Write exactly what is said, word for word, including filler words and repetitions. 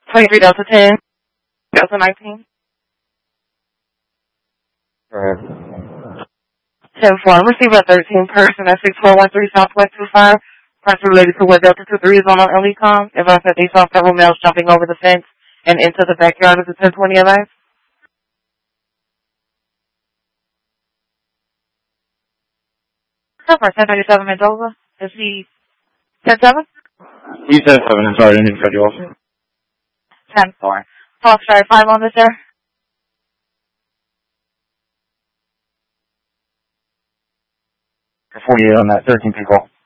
twenty-three Delta ten, Delta nineteen. Alright. ten four, receive a thirteen person at six four one three Southwest two five. Press related to what Delta two three is on on L E com. Advise that they saw several males jumping over the fence and into the backyard of the ten twenty Alive. So far, ten ninety-seven Mendoza. Is he ten seven? He's ten seven, I'm sorry, I didn't cut you off. ten four. Foxtrot five on this air. forty-eight on that, thirteen people.